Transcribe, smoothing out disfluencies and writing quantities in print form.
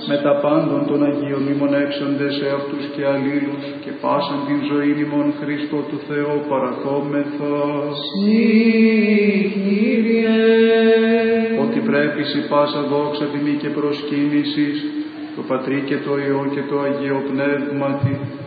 με τα πάντων των Αγίων ημών έξονται σε αυτούς και αλλήλους και πάσαν την ζωή ημών Χριστό του Θεού παρακόμεθα. Συ, Κύριε, ότι πρέπει σοι πάσα δόξα τιμή και προσκύνησης, το Πατρί και το Υιό και το Αγίο Πνεύματι,